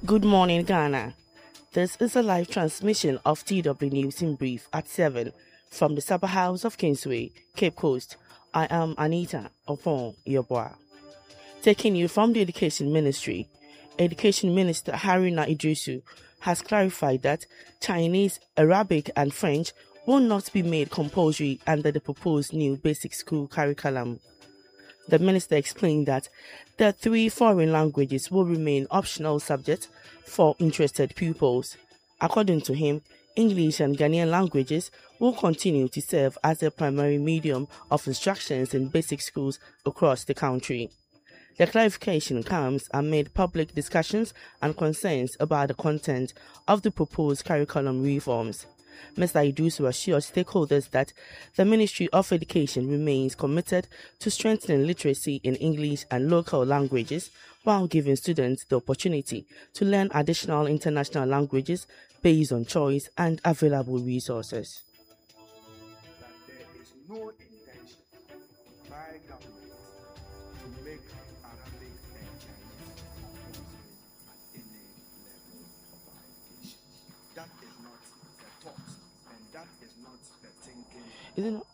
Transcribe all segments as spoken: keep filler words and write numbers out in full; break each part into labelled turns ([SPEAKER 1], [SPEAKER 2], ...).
[SPEAKER 1] Good morning, Ghana. This is a live transmission of T W News in Brief at seven from the Supper House of Kingsway, Cape Coast. I am Anita Opon Yobwa. Taking you from the Education Ministry, Education Minister Haruna Idrisu has clarified that Chinese, Arabic and French will not be made compulsory under the proposed new basic school curriculum. The minister explained that the three foreign languages will remain optional subjects for interested pupils. According to him, English and Ghanaian languages will continue to serve as a primary medium of instructions in basic schools across the country. The clarification comes amid public discussions and concerns about the content of the proposed curriculum reforms. Mister Idrisu assured stakeholders that the Ministry of Education remains committed to strengthening literacy in English and local languages while giving students the opportunity to learn additional international languages based on choice and available resources.
[SPEAKER 2] That there is no intention by government to make Arabic and Chinese compulsory at any level of our education. That is not the thought, and that is not the thinking.
[SPEAKER 1] Is it not?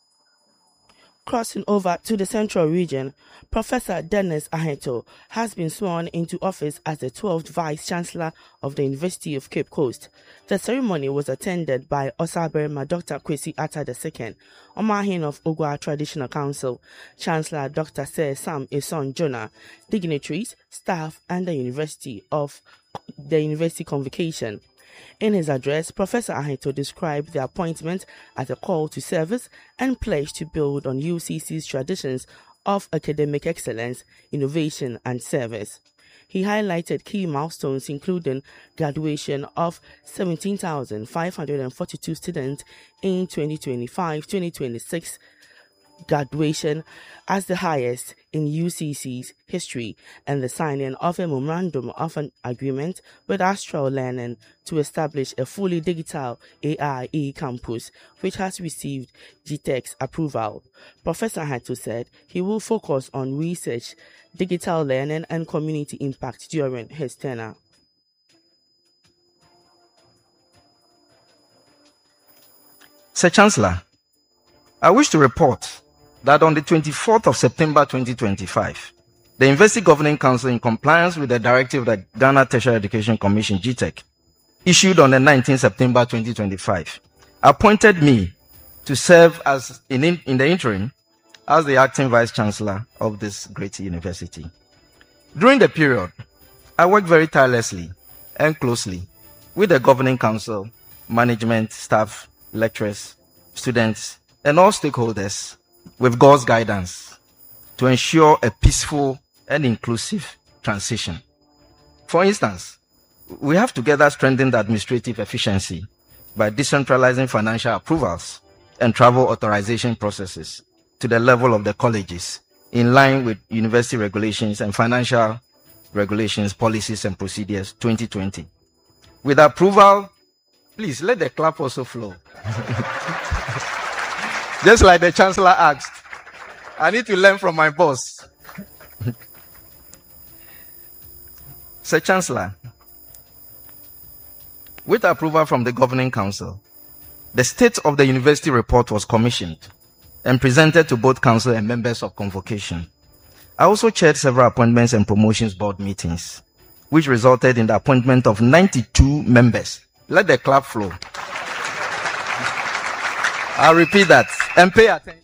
[SPEAKER 1] Crossing over to the Central Region, Professor Dennis Aheto has been sworn into office as the twelfth Vice-Chancellor of the University of Cape Coast. The ceremony was attended by Osaberma Doctor Kwesi Atta the second, Omahin of Ogwa Traditional Council, Chancellor Doctor Sir Sam Eson Jonah, dignitaries, staff, and the University of the University Convocation. In his address, Professor Aheto described the appointment as a call to service and pledged to build on U C C's traditions of academic excellence, innovation, and service. He highlighted key milestones including graduation of seventeen thousand five hundred forty-two students in twenty twenty-five twenty twenty-six, graduation as the highest in U C C's history, and the signing of a memorandum of an agreement with Astral Learning to establish a fully digital A I e-campus, which has received G T E C's approval. Professor Aheto said he will focus on research, digital learning, and community impact during his tenure.
[SPEAKER 3] Sir Chancellor, I wish to report that on the twenty-fourth of September twenty twenty-five, the University Governing Council, in compliance with the directive of the Ghana Tertiary Education Commission G T E C, issued on the nineteenth of September twenty twenty-five, appointed me to serve as in, in the interim as the acting Vice Chancellor of this great university. During the period, I worked very tirelessly and closely with the Governing Council, management, staff, lecturers, students, and all stakeholders with God's guidance to ensure a peaceful and inclusive transition. For instance, we have together strengthened administrative efficiency by decentralizing financial approvals and travel authorization processes to the level of the colleges in line with university regulations and financial regulations, policies and procedures twenty twenty. With approval, please let the clap also flow. Just like the Chancellor asked, I need to learn from my boss. Sir Chancellor, with approval from the Governing Council, the State of the University report was commissioned and presented to both Council and members of Convocation. I also chaired several appointments and promotions board meetings, which resulted in the appointment of ninety-two members. Let the clap flow. I'll repeat that and pay attention.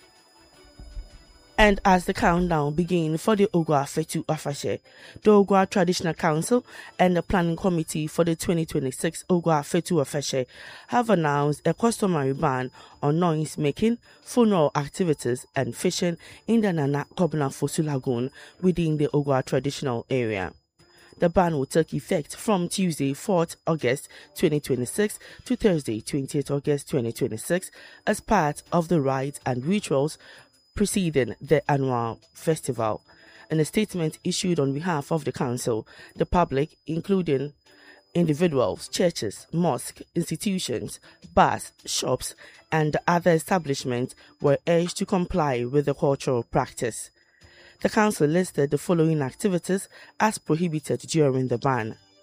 [SPEAKER 1] And as the countdown begins for the Ogwa Fetu Afashe, the Ogwa Traditional Council and the Planning Committee for the twenty twenty-six Ogwa Fetu Afashe have announced a customary ban on noise making, funeral activities, and fishing in the Nana Kobna Fosu Lagoon within the Ogwa Traditional area. The ban will take effect from Tuesday, fourth of August twenty twenty-six to Thursday, twentieth of August twenty twenty-six as part of the rites and rituals preceding the annual festival. In a statement issued on behalf of the Council, the public, including individuals, churches, mosques, institutions, bars, shops, and other establishments, were urged to comply with the cultural practice. The council listed the following activities as prohibited during the ban: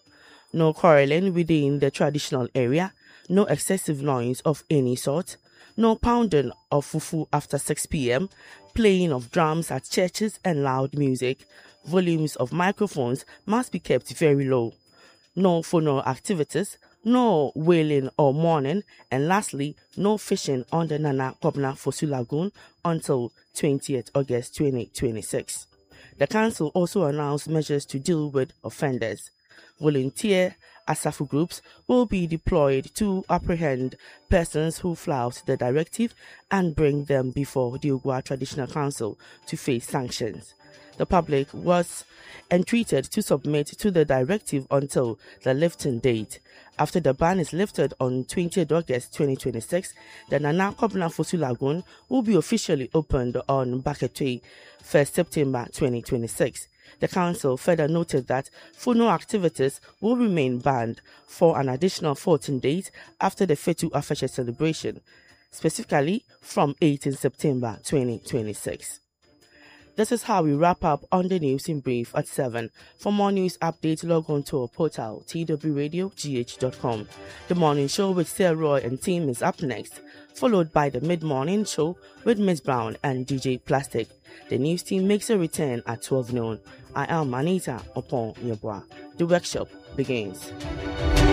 [SPEAKER 1] no quarreling within the traditional area, no excessive noise of any sort, no pounding of fufu after six p m, playing of drums at churches and loud music. Volumes of microphones must be kept very low. No funeral activities, no whaling or mourning, and lastly, no fishing on the Nana Kobna Fosu Lagoon until twentieth August twenty twenty-six. The council also announced measures to deal with offenders. Volunteer ASAFU groups will be deployed to apprehend persons who flout the directive and bring them before the Ugwa Traditional Council to face sanctions. The public was entreated to submit to the directive until the lifting date. After the ban is lifted on twentieth August twenty twenty-six, the Nana Kobna Fosu Lagoon will be officially opened on Baketwe first September twenty twenty-six. The council further noted that funeral activities will remain banned for an additional fourteen days after the Fetu Afeshe celebration, specifically from eighteenth September twenty twenty-six. This is how we wrap up on the news in brief at seven. For more news updates, log on to our portal t w radio g h dot com. The morning show with Sarah Roy and team is up next, followed by the mid-morning show with Miss Brown and D J Plastic. The news team makes a return at twelve noon. I am Anita Opon Yeboah. The workshop begins.